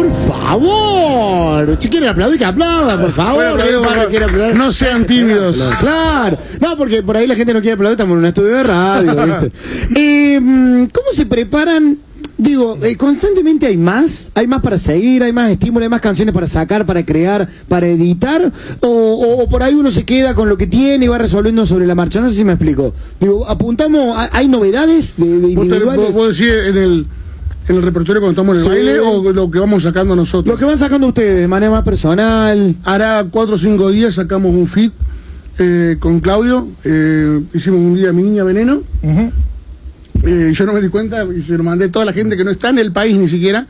por favor. Si quieren aplaudir, que aplaudan, por favor. Bueno, no sean tímidos. Claro. No, porque por ahí la gente no quiere aplaudir, estamos en un estudio de radio, ¿viste? ¿Cómo se preparan? Digo, constantemente hay más para seguir, hay más estímulo, hay más canciones para sacar, para crear, para editar, o por ahí uno se queda con lo que tiene y va resolviendo sobre la marcha. No sé si me explico. Digo, apuntamos, ¿hay novedades de individuales? ¿Vos decís en el repertorio cuando estamos en el baile o lo que vamos sacando nosotros? Lo que van sacando ustedes de manera más personal. Hará 4 o 5 días sacamos un feat con Claudio, hicimos un día Mi Niña Veneno. Yo no me di cuenta y se lo mandé a toda la gente que no está en el país ni siquiera.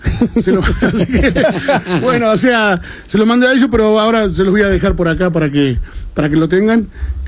Bueno, o sea, se lo mandé a ellos, pero ahora se los voy a dejar por acá para que lo tengan.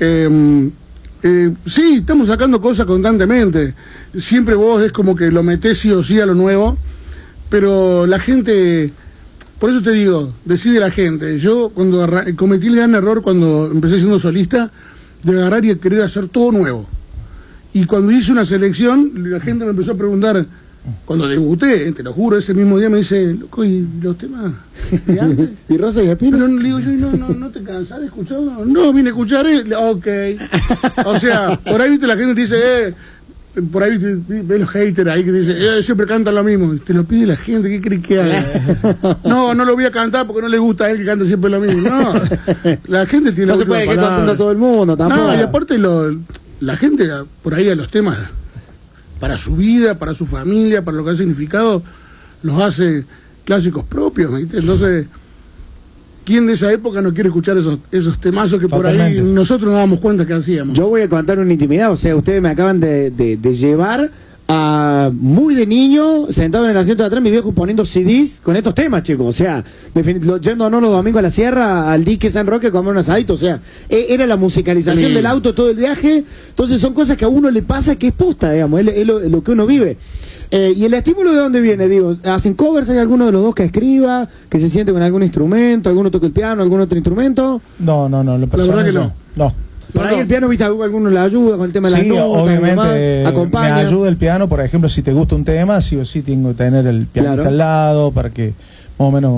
Sí, estamos sacando cosas constantemente. Siempre vos es como que lo metés sí o sí a lo nuevo, pero la gente, por eso te digo, decide la gente. Yo cuando cometí el gran error cuando empecé siendo solista, de agarrar y querer hacer todo nuevo. Y cuando hice una selección, la gente me empezó a preguntar, cuando debuté, te lo juro, ese mismo día me dice, loco, ¿y los temas de antes? ¿Y Rosa y Espino? Pero le digo yo, ¿no te cansás de escucharlo? No, vine a escuchar, ok. O sea, por ahí viste la gente te dice, por ahí ve los haters ahí que dicen, siempre cantan lo mismo. Te lo pide la gente, ¿qué crees que haga? No lo voy a cantar porque no le gusta a él que cante siempre lo mismo. No, la gente tiene no se puede que contento a todo el mundo tampoco. No, y aparte la gente por ahí a los temas para su vida, para su familia, para lo que ha significado, los hace clásicos propios, ¿viste? Entonces, ¿quién de esa época no quiere escuchar esos temazos que por ahí nosotros nos damos cuenta que hacíamos? Yo voy a contar una intimidad, o sea, ustedes me acaban de llevar a muy de niño, sentado en el asiento de atrás, mi viejo poniendo CDs con estos temas, chicos, o sea, yéndonos los domingos a la sierra, al dique San Roque a comer un asadito, o sea, era la musicalización del auto todo el viaje. Entonces son cosas que a uno le pasa que es posta, digamos, es lo que uno vive. ¿Y el estímulo de dónde viene? Digo, ¿hacen covers? ¿Hay alguno de los dos que escriba, que se siente con algún instrumento, alguno toca el piano, algún otro instrumento? No, la verdad que no. Por ahí el piano, viste, alguno le ayuda con el tema de la nota, obviamente, acompaña. me ayuda el piano, por ejemplo, si te gusta un tema, sí o sí tengo que tener el pianista al lado para que más o menos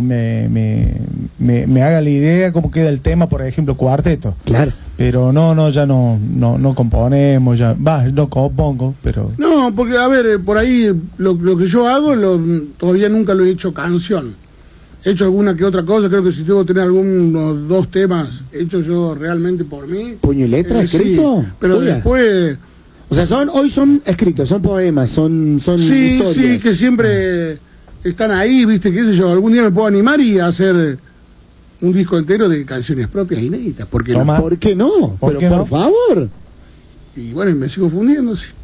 me haga la idea cómo queda el tema, por ejemplo, cuarteto. Claro. Pero ya no componemos, no compongo, pero... No, porque, a ver, por ahí lo que yo hago, todavía nunca lo he hecho canción. He hecho alguna que otra cosa, creo que si debo tener algunos 2 temas hechos yo realmente por mí. ¿Puño y letra escrito? Sí, pero después... O sea, hoy son escritos, son poemas, son sí, historias. Sí, que siempre están ahí, viste, qué sé yo, algún día me puedo animar y hacer un disco entero de canciones propias inéditas. ¿Por qué no? ¿Por qué no? ¿Por qué no? Por favor. Y bueno, me sigo fundiendo, sí.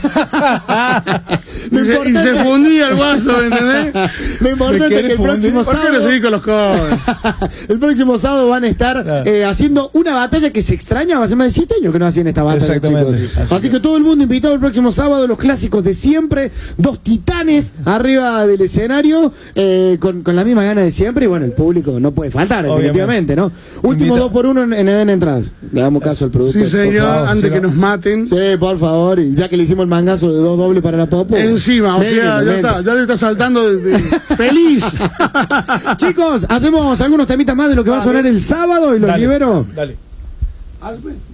No y se fundía el guaso, ¿entendés? Lo importante es que el próximo sábado... ¿Por qué no seguí con los covers? El próximo sábado van a estar haciendo una batalla que se extraña, hace más de 7 años que no hacían esta batalla, chicos. Así que todo el mundo invitado el próximo sábado, los clásicos de siempre, 2 titanes arriba del escenario, con la misma gana de siempre, y bueno, el público no puede faltar, definitivamente, ¿no? Último 2 por 1 en Eden Entradas. Le damos caso al productor. Sí, señor, antes que nos maten. Sí, por favor, y ya que le hicimos el mangazo de 2 dobles para la Popo. Encima, o sea, ya te está saltando feliz. Chicos, hacemos algunos temitas más de lo que va a sonar el sábado y los libero. Dale. Hazme.